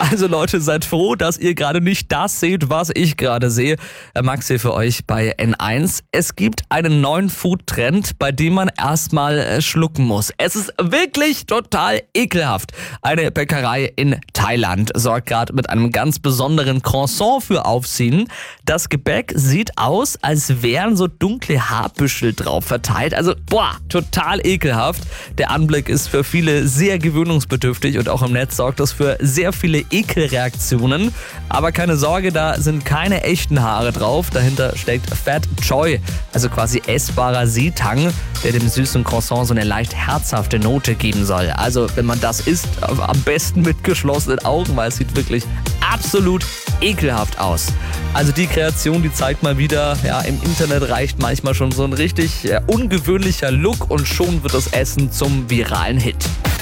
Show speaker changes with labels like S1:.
S1: Also Leute, seid froh, dass ihr gerade nicht das seht, was ich gerade sehe. Max hier für euch bei N1. Es gibt einen neuen Food-Trend, bei dem man erstmal schlucken muss. Es ist wirklich total ekelhaft. Eine Bäckerei in Thailand sorgt gerade mit einem ganz besonderen Croissant für Aufsehen. Das Gebäck sieht aus, als wären so dunkle Haarbüschel drauf verteilt. Also, total ekelhaft. Der Anblick ist für viele sehr gewöhnungsbedürftig und auch im Netz sorgt das für sehr viele Ekelreaktionen. Aber keine Sorge, da sind keine echten Haare drauf. Dahinter steckt Fat Choy, also quasi essbarer Seetang, der dem süßen Croissant so eine leicht herzhafte Note geben soll. Also wenn man das isst, am besten mit geschlossenen Augen, weil es sieht wirklich absolut ekelhaft aus. Also die Kreation, die zeigt mal wieder, im Internet reicht manchmal schon so ein richtig ungewöhnlicher Look und schon wird das Essen zum viralen Hit.